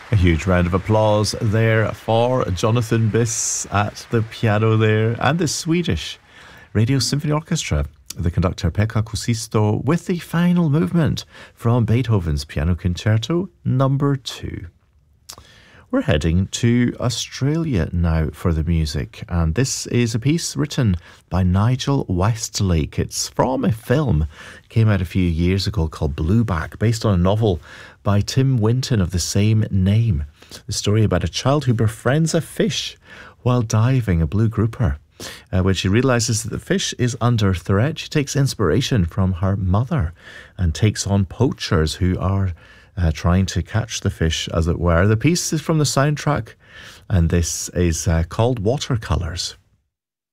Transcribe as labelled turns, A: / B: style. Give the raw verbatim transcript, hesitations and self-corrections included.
A: A huge round of applause there for Jonathan Biss at the piano there, and the Swedish Radio Symphony Orchestra, the conductor Pekka Kuusisto, with the final movement from Beethoven's Piano Concerto number two. We're heading to Australia now for the music, and this is a piece written by Nigel Westlake. It's from a film, came out a few years ago, called Blueback, based on a novel by Tim Winton of the same name. The story about a child who befriends a fish while diving, a blue grouper. Uh, when she realises that the fish is under threat, she takes inspiration from her mother and takes on poachers who are Uh, trying to catch the fish, as it were. The piece is from the soundtrack, and this is uh, called Watercolours.